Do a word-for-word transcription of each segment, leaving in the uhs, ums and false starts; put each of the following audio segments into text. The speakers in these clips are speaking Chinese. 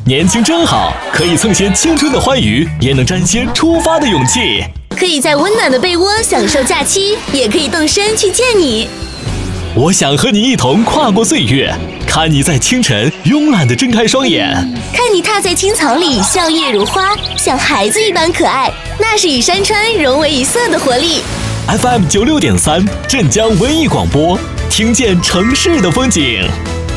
年轻真好，可以蹭些青春的欢愉，也能沾些出发的勇气。 可以在温暖的被窝享受假期，也可以动身去见你。 我想和你一同跨过岁月，看你在清晨慵懒地睁开双眼， 看你踏在青草里笑靥如花，像孩子一般可爱，那是与山川融为一色的活力。 F M 九六点三，镇江文艺广播，听见城市的风景。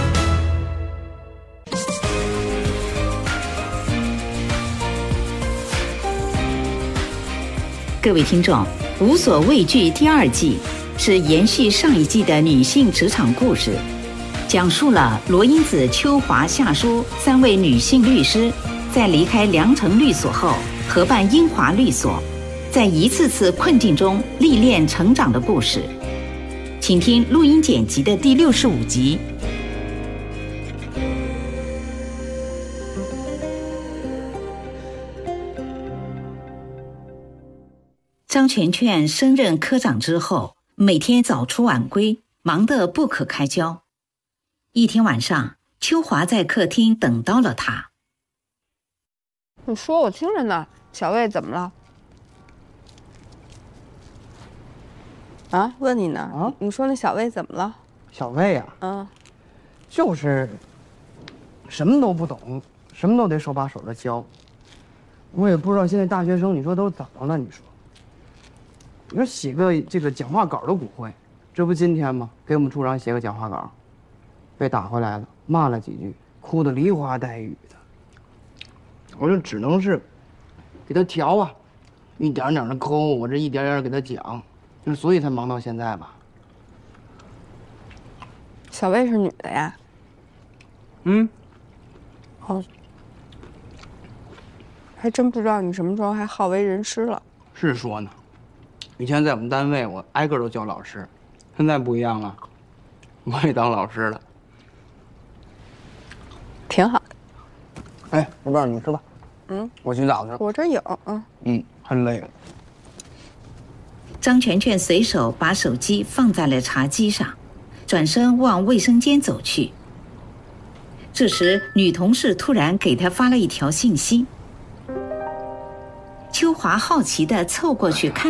各位听众，无所畏惧第二季是延续上一季的女性职场故事，讲述了罗英子、邱华、夏淑三位女性律师在离开良城律所后，合办英华律所，在一次次困境中历练成长的故事。请听录音剪辑的第六十五集。张全全升任科长之后，每天早出晚归，忙得不可开交。一天晚上，秋华在客厅等到了他。 你说我听着呢，小魏怎么了？啊，问你呢。啊，你说那小魏怎么了？ 小魏啊， 嗯， 就是什么都不懂，什么都得手把手的教。我也不知道现在大学生，你说都怎么了？你说。你说写个这个讲话稿都不会，这不今天吗？给我们处长写个讲话稿，被打回来了，骂了几句，哭得梨花带雨的。我就只能是给他调啊，一点点的抠，我这一点点给他讲，就是所以才忙到现在吧。 小魏是女的呀？ 嗯。 哦，还真不知道你什么时候还好为人师了。 是说呢。以前在我们单位，我挨个都叫老师，现在不一样了，我也当老师了， 挺好。 哎，我告诉你吃吧。 嗯， 我洗澡去了。 我这有，嗯嗯，很累了。 张全全随手把手机放在了茶几上，转身往卫生间走去。这时，女同事突然给他发了一条信息。秋华好奇地凑过去看。